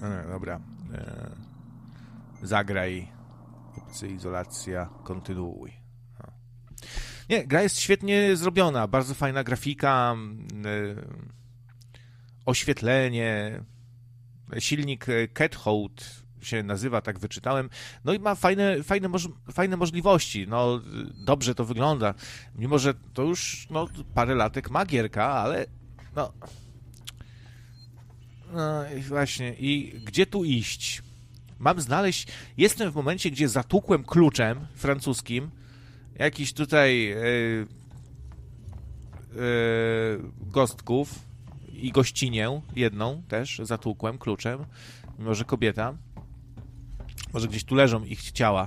Dobra. Zagraj. Obcy, izolacja, kontynuuj. Nie, gra jest świetnie zrobiona. Bardzo fajna grafika, oświetlenie, silnik Cathold się nazywa, tak wyczytałem. No i ma fajne możliwości. No, dobrze to wygląda. Mimo, że to już parę latek ma gierka, ale no i właśnie. I gdzie tu iść? Mam znaleźć... Jestem w momencie, gdzie zatłukłem kluczem francuskim jakiś tutaj gostków i gościnię jedną też zatłukłem kluczem, mimo że kobieta. Może gdzieś tu leżą ich ciała.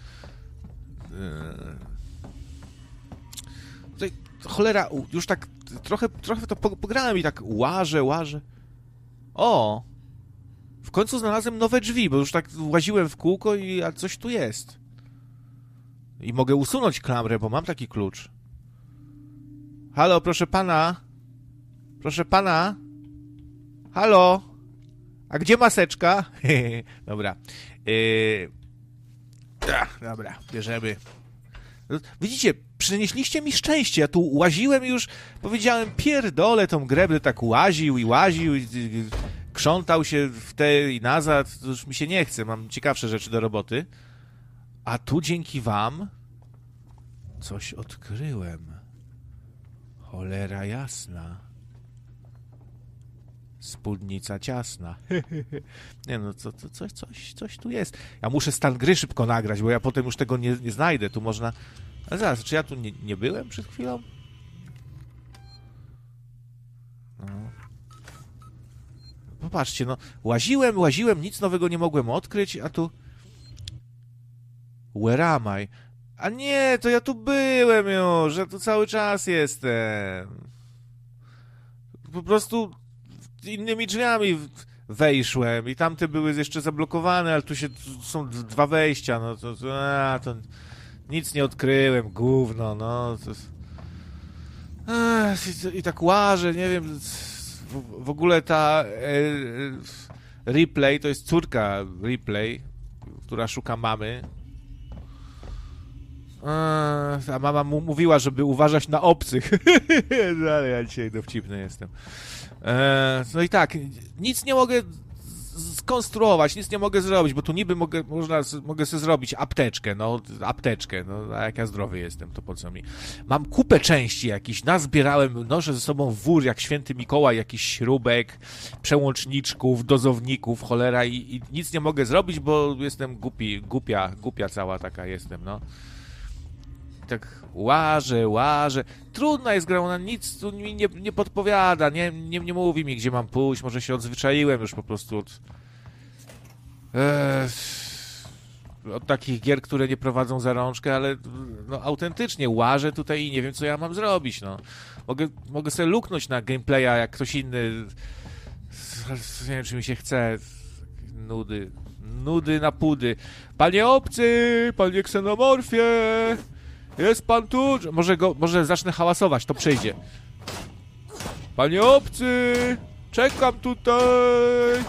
Tutaj, cholera, już tak trochę w to pograłem i tak łażę. O! W końcu znalazłem nowe drzwi, bo już tak łaziłem w kółko a coś tu jest. I mogę usunąć klamrę, bo mam taki klucz. Halo, proszę pana? Proszę pana? Halo? A gdzie maseczka? Dobra. Dobra, bierzemy. Widzicie, przynieśliście mi szczęście. Ja tu łaziłem już, powiedziałem, pierdolę tą grę, będę tak łaził i krzątał się w te i nazad. To już mi się nie chce, mam ciekawsze rzeczy do roboty. A tu dzięki wam coś odkryłem. Cholera jasna. Spódnica ciasna. Nie no, coś tu jest. Ja muszę stan gry szybko nagrać, bo ja potem już tego nie znajdę. Tu można... Ale zaraz, czy ja tu nie byłem przed chwilą? No. Popatrzcie, no. Łaziłem, nic nowego nie mogłem odkryć, a tu... Where am I? A nie, to ja tu byłem już, ja tu cały czas jestem. Po prostu innymi drzwiami wejszłem i tamte były jeszcze zablokowane, ale tu są dwa wejścia, no to nic nie odkryłem, gówno, no. I tak łażę, nie wiem, w ogóle ta Ripley, to jest córka Ripley, która szuka mamy. A mama mówiła, żeby uważać na obcych. Ale ja dzisiaj dowcipny jestem. No i tak, nic nie mogę skonstruować, nic nie mogę zrobić, bo tu niby mogę sobie zrobić apteczkę, no a jak ja zdrowy jestem, to po co mi? Mam kupę części jakichś, nazbierałem, noszę ze sobą wór jak święty Mikołaj, jakiś śrubek, przełączniczków, dozowników, cholera i nic nie mogę zrobić, bo jestem głupia cała taka jestem, no. Tak łażę. Trudna jest gra, ona nic tu mi nie podpowiada, nie mówi mi, gdzie mam pójść, może się odzwyczaiłem już po prostu od takich gier, które nie prowadzą za rączkę, ale no, autentycznie łażę tutaj i nie wiem, co ja mam zrobić, no. Mogę sobie luknąć na gameplaya, jak ktoś inny, nie wiem, czy mi się chce, nudy na pudy. Panie obcy, panie ksenomorfie, jest pan tu? Może zacznę hałasować, to przejdzie. Panie obcy, czekam tutaj.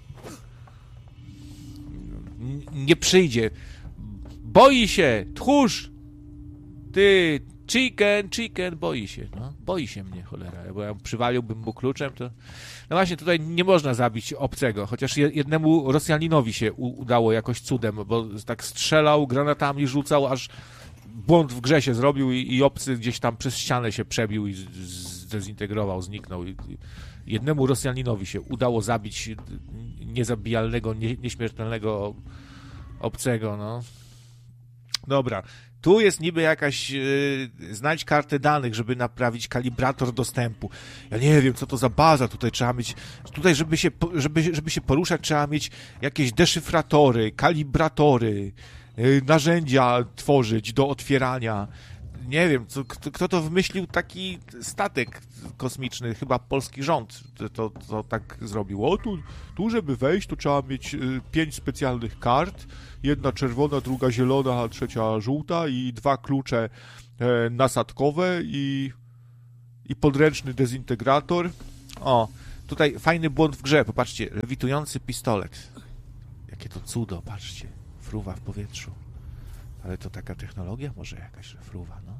Nie przyjdzie. Boi się, tchórz. Ty, chicken, boi się. No, boi się mnie, cholera. Bo ja przywaliłbym mu kluczem, to... No właśnie, tutaj nie można zabić obcego, chociaż jednemu Rosjaninowi się udało jakoś cudem, bo tak strzelał, granatami rzucał, aż błąd w grze się zrobił i obcy gdzieś tam przez ścianę się przebił i zdezintegrował, zniknął. I jednemu Rosjaninowi się udało zabić niezabijalnego, nieśmiertelnego obcego, no. Dobra. Tu jest niby jakaś... znajdź kartę danych, żeby naprawić kalibrator dostępu. Ja nie wiem, co to za baza. Tutaj trzeba mieć... Tutaj, żeby się poruszać, trzeba mieć jakieś deszyfratory, kalibratory, narzędzia tworzyć do otwierania. Nie wiem, kto to wymyślił taki statek kosmiczny, chyba polski rząd to tak zrobił. O, tu żeby wejść, to trzeba mieć 5 specjalnych kart, jedna czerwona, druga zielona, a trzecia żółta i 2 klucze nasadkowe i podręczny dezintegrator. O, Tutaj fajny błąd w grze, popatrzcie, lewitujący pistolet. Jakie to cudo, patrzcie. Fruwa w powietrzu. Ale to taka technologia może jakaś, że fruwa, no.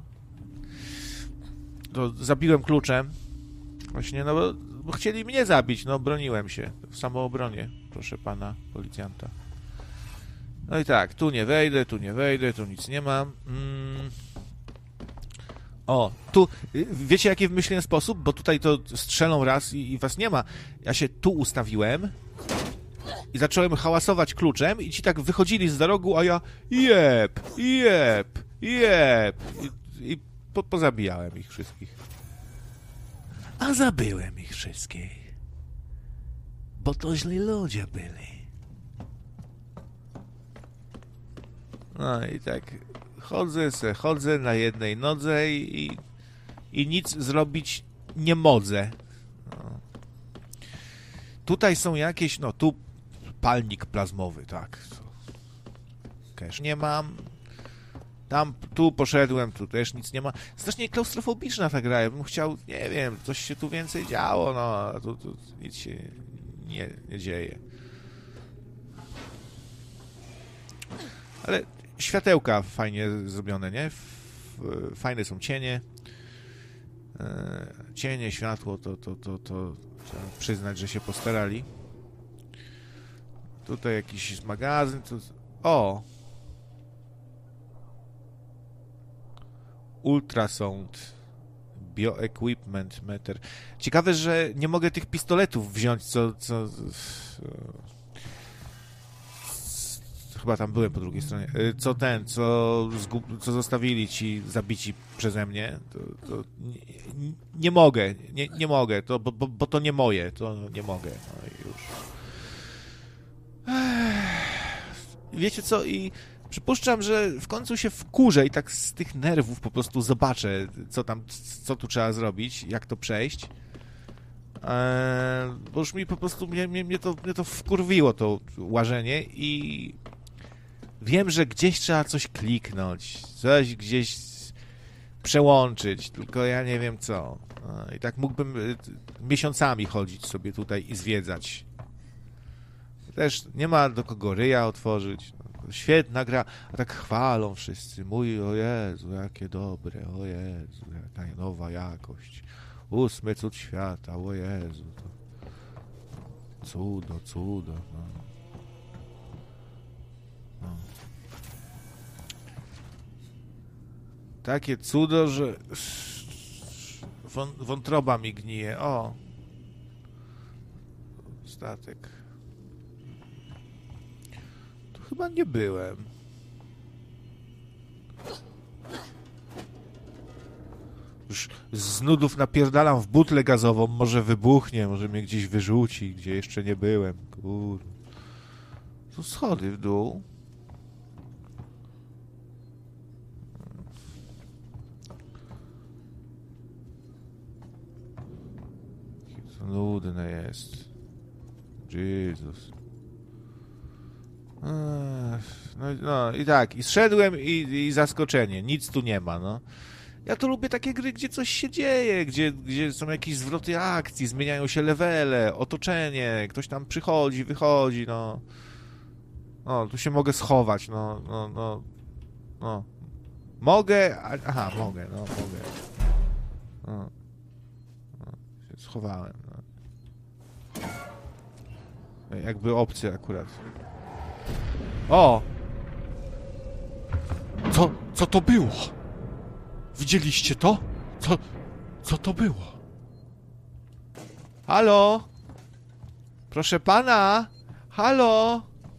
To zabiłem kluczem. Właśnie, no bo chcieli mnie zabić, no broniłem się. W samoobronie, proszę pana policjanta. No i tak, tu nie wejdę, tu nic nie mam. O, tu, wiecie jaki wymyśliłem sposób? Bo tutaj to strzelą raz i was nie ma. Ja się tu ustawiłem i zacząłem hałasować kluczem i ci tak wychodzili z rogu, a ja jeb. I pozabijałem ich wszystkich. A zabyłem ich wszystkich. Bo to źli ludzie byli. No i tak chodzę na jednej nodze i nic zrobić nie mogę. No. Tutaj są jakieś, no tu palnik plazmowy, tak. Cash nie mam. Tu poszedłem, tu też nic nie ma. Strasznie klaustrofobiczna ta gra. Ja bym chciał, nie wiem, coś się tu więcej działo, no, a tu nic się nie dzieje. Ale światełka fajnie zrobione, nie? Fajne są cienie. Cienie, światło, to trzeba przyznać, że się postarali. Tutaj jakiś magazyn. O! Ultrasound. Bioequipment meter. Ciekawe, że nie mogę tych pistoletów wziąć, chyba tam byłem po drugiej stronie. Co zostawili ci zabici przeze mnie, to nie mogę. Nie mogę, bo to nie moje. To nie mogę. No i już. Wiecie co? I przypuszczam, że w końcu się wkurzę i tak z tych nerwów po prostu zobaczę, co tu trzeba zrobić, jak to przejść. Bo już mi po prostu mnie to wkurwiło, to łażenie i wiem, że gdzieś trzeba coś kliknąć, coś gdzieś przełączyć, tylko ja nie wiem co. I tak mógłbym miesiącami chodzić sobie tutaj i zwiedzać. Też nie ma do kogo ryja otworzyć. Świetna gra, a tak chwalą wszyscy. Mój, o Jezu, jakie dobre, o Jezu, jaka nowa jakość. 8 cud świata, o Jezu. To cudo. No. No. Takie cudo, że wątroba mi gnije. O! Statek. Tu chyba nie byłem. Już z nudów napierdalam w butlę gazową. Może wybuchnie, może mnie gdzieś wyrzuci, gdzie jeszcze nie byłem. Kurde. Tu schody w dół. To nudne jest. Jezus. No i tak, i zszedłem i zaskoczenie. Nic tu nie ma, no. Ja to lubię takie gry, gdzie coś się dzieje, gdzie są jakieś zwroty akcji, zmieniają się levele, otoczenie, ktoś tam przychodzi, wychodzi, no. No, tu się mogę schować, no. Mogę, aha, mogę. No, się schowałem, no. Jakby opcje akurat. O! Co to było? Widzieliście to? Co to było? Halo? Proszę pana? Halo?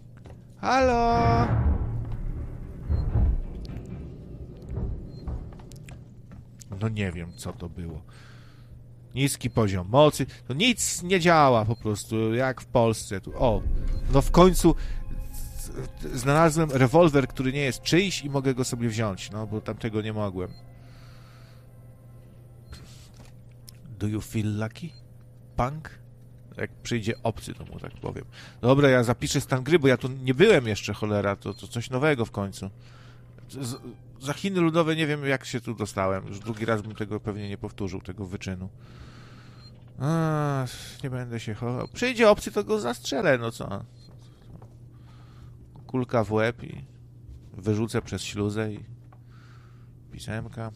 No nie wiem, co to było. Niski poziom mocy. To nic nie działa po prostu, jak w Polsce. O, no w końcu znalazłem rewolwer, który nie jest czyjś i mogę go sobie wziąć, no, bo tamtego nie mogłem. Do you feel lucky? Punk? Jak przyjdzie obcy, to mu tak powiem. Dobra, ja zapiszę stan gry, bo ja tu nie byłem jeszcze, cholera, to coś nowego w końcu. Za Chiny Ludowe nie wiem, jak się tu dostałem. Już drugi raz bym tego pewnie nie powtórzył, tego wyczynu. Nie będę się chował. Przyjdzie obcy, to go zastrzelę, no co? Kulka w łeb i wyrzucę przez śluzę i pisemka.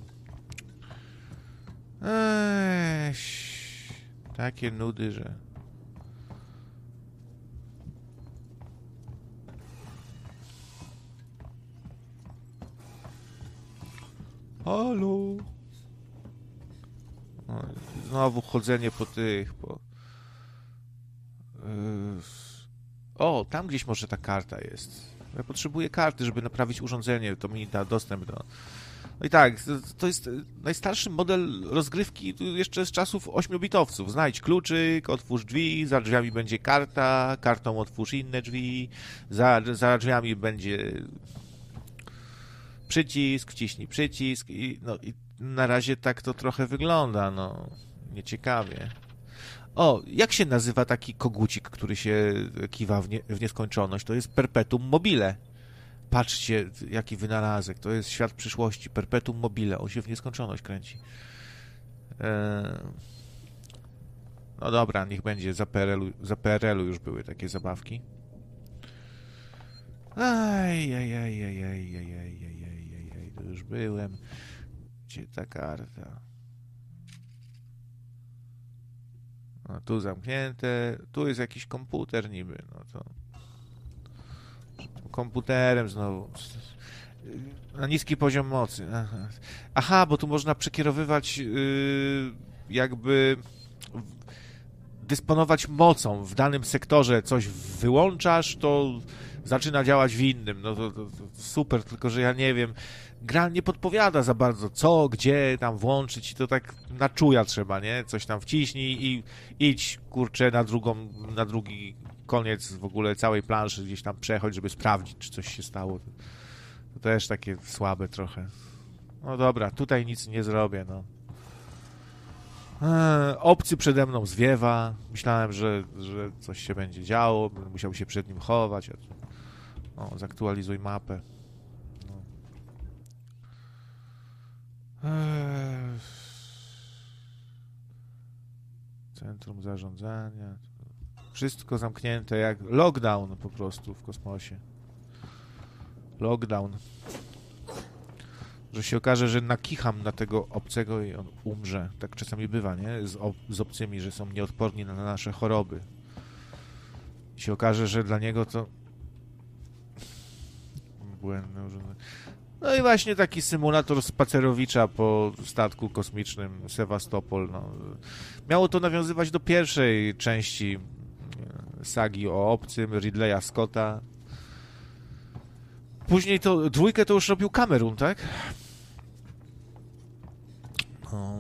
Takie nudy, że... Halo? Znowu chodzenie po tych, O, tam gdzieś może ta karta jest. Ja potrzebuję karty, żeby naprawić urządzenie, to mi da dostęp do... No i tak, to jest najstarszy model rozgrywki jeszcze z czasów 8-bitowców. Znajdź kluczyk, otwórz drzwi, za drzwiami będzie karta, kartą otwórz inne drzwi, za drzwiami będzie przycisk, wciśnij przycisk i na razie tak to trochę wygląda, no nieciekawie. O, jak się nazywa taki kogucik, który się kiwa w nieskończoność? To jest Perpetuum mobile. Patrzcie, jaki wynalazek. To jest świat przyszłości. Perpetuum mobile. On się w nieskończoność kręci. No dobra, niech będzie. Za PRL-u już były takie zabawki. To już byłem. Gdzie ta karta? No, tu zamknięte. Tu jest jakiś komputer niby. No to... komputerem znowu. Na niski poziom mocy. Aha, bo tu można przekierowywać jakby dysponować mocą. W danym sektorze coś wyłączasz, to zaczyna działać w innym. No to super, tylko że ja nie wiem. Gra nie podpowiada za bardzo, co, gdzie tam włączyć i to tak na czuja trzeba, nie? Coś tam wciśnij i idź, kurczę, na drugi koniec w ogóle całej planszy gdzieś tam przechodź, żeby sprawdzić, czy coś się stało. To też takie słabe trochę. No dobra, tutaj nic nie zrobię, no. Obcy przede mną zwiewa. Myślałem, że coś się będzie działo. Będę musiał się przed nim chować. O, zaktualizuj mapę. No. Centrum zarządzania. Wszystko zamknięte jak lockdown po prostu w kosmosie. Lockdown. Że się okaże, że nakicham na tego obcego i on umrze. Tak czasami bywa, nie? Z obcymi, że są nieodporni na nasze choroby. I się okaże, że dla niego to... błędne urządzenie. No i właśnie taki symulator spacerowicza po statku kosmicznym Sewastopol. No. Miało to nawiązywać do pierwszej części sagi o obcym, Ridleya Scotta. Później to dwójkę to już robił Cameron, tak? No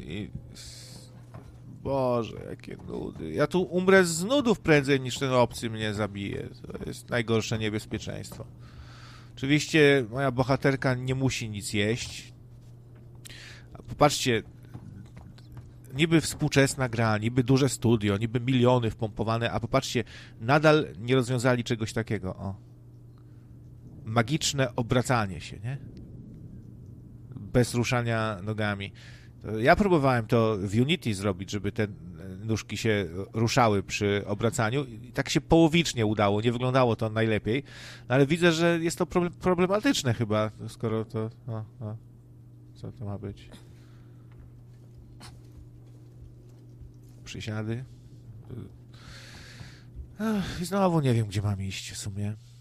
Boże, jakie nudy. Ja tu umrę z nudów prędzej niż ten obcy mnie zabije. To jest najgorsze niebezpieczeństwo. Oczywiście moja bohaterka nie musi nic jeść. Popatrzcie, niby współczesna gra, niby duże studio, niby miliony wpompowane, a popatrzcie, nadal nie rozwiązali czegoś takiego. O. Magiczne obracanie się, nie? Bez ruszania nogami. Ja próbowałem to w Unity zrobić, żeby te nóżki się ruszały przy obracaniu i tak się połowicznie udało, nie wyglądało to najlepiej, ale widzę, że jest to problematyczne chyba, skoro to... Co to ma być? Przysiady? I znowu nie wiem, gdzie mam iść w sumie.